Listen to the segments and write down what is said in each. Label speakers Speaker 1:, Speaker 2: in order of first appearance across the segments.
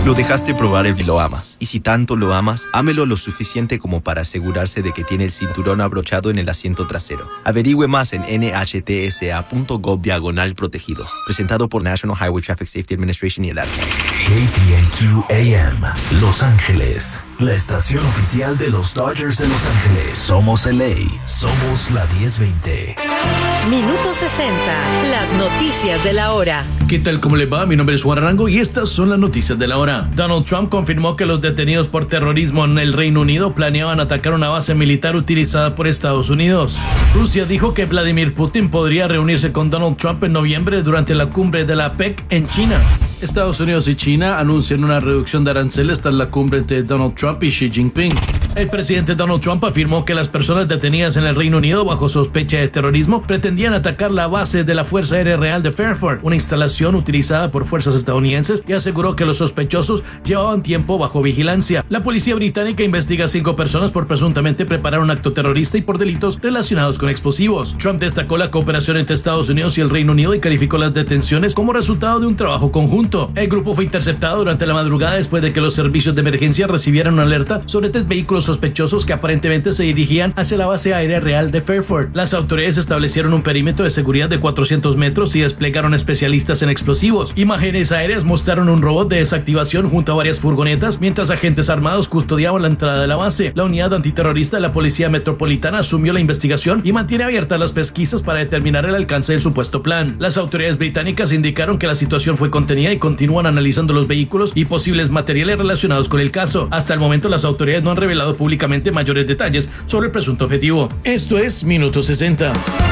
Speaker 1: Lo dejaste probar y lo amas. Y si tanto lo amas, ámelo lo suficiente como para asegurarse de que tiene el cinturón abrochado en el asiento trasero. Averigüe más en nhtsa.gov/protegidos. Presentado por National Highway Traffic Safety Administration y el ARPA.
Speaker 2: KTNQ AM, Los Ángeles. La estación oficial de los Dodgers de Los Ángeles. Somos LA. Somos la 1020.
Speaker 3: Minuto 60. Las noticias de la hora.
Speaker 4: ¿Qué tal? ¿Cómo le va? Mi nombre es Juan Arango y estas son las noticias de la hora. Donald Trump confirmó que los detenidos por terrorismo en el Reino Unido planeaban atacar una base militar utilizada por Estados Unidos. Rusia dijo que Vladimir Putin podría reunirse con Donald Trump en noviembre durante la cumbre de la PEC en China. Estados Unidos y China anuncian una reducción de aranceles tras la cumbre entre Donald Trump y Xi Jinping. El presidente Donald Trump afirmó que las personas detenidas en el Reino Unido bajo sospecha de terrorismo pretendían atacar la base de la Fuerza Aérea Real de Fairford, una instalación utilizada por fuerzas estadounidenses, y aseguró que los sospechosos llevaban tiempo bajo vigilancia. La policía británica investiga a 5 personas por presuntamente preparar un acto terrorista y por delitos relacionados con explosivos. Trump destacó la cooperación entre Estados Unidos y el Reino Unido y calificó las detenciones como resultado de un trabajo conjunto. El grupo fue interceptado durante la madrugada después de que los servicios de emergencia recibieran una alerta sobre 3 vehículos sospechosos que aparentemente se dirigían hacia la base aérea real de Fairford. Las autoridades establecieron un perímetro de seguridad de 400 metros y desplegaron especialistas en explosivos. Imágenes aéreas mostraron un robot de desactivación junto a varias furgonetas mientras agentes armados custodiaban la entrada de la base. La unidad antiterrorista de la Policía Metropolitana asumió la investigación y mantiene abiertas las pesquisas para determinar el alcance del supuesto plan. Las autoridades británicas indicaron que la situación fue contenida y continúan analizando los vehículos y posibles materiales relacionados con el caso. Hasta el momento las autoridades no han revelado públicamente mayores detalles sobre el presunto objetivo. Esto es Minuto 60.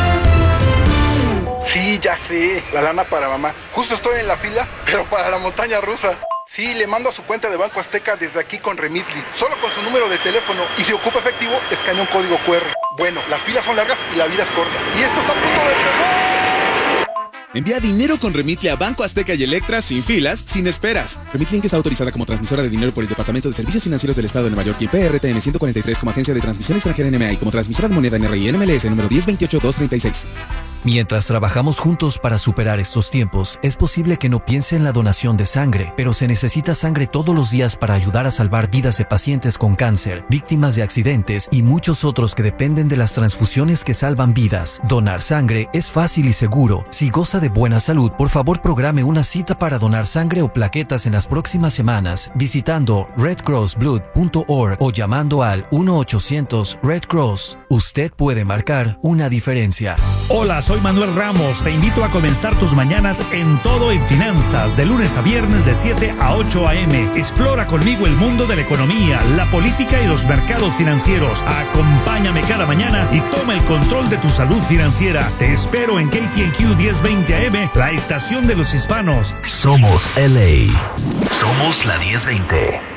Speaker 5: Sí, ya sé, la lana para mamá. Justo estoy en la fila, pero para la montaña rusa. Sí, le mando a su cuenta de Banco Azteca desde aquí con Remitly, solo con su número de teléfono, y si ocupa efectivo, escanea un código QR. Bueno, las filas son largas y la vida es corta. Y esto está a punto de empezar.
Speaker 6: Envía dinero con Remitly a Banco Azteca y Electra sin filas, sin esperas. Remitly Inc. está autorizada como transmisora de dinero por el Departamento de Servicios Financieros del Estado de Nueva York y PRTN 143 como agencia de transmisión extranjera NMA y como transmisora de moneda NRI NMLS número 1028236.
Speaker 7: Mientras trabajamos juntos para superar estos tiempos, es posible que no piense en la donación de sangre, pero se necesita sangre todos los días para ayudar a salvar vidas de pacientes con cáncer, víctimas de accidentes y muchos otros que dependen de las transfusiones que salvan vidas. Donar sangre es fácil y seguro. Si goza de buena salud, por favor programe una cita para donar sangre o plaquetas en las próximas semanas visitando redcrossblood.org o llamando al 1-800-RED-CROSS. Usted puede marcar una diferencia.
Speaker 8: Hola, soy Manuel Ramos. Te invito a comenzar tus mañanas en Todo en Finanzas, de lunes a viernes de 7 a 8 a.m. Explora conmigo el mundo de la economía, la política y los mercados financieros. Acompáñame cada mañana y toma el control de tu salud financiera. Te espero en KTNQ 1020 AM, la estación de los hispanos.
Speaker 2: Somos LA. Somos la 1020.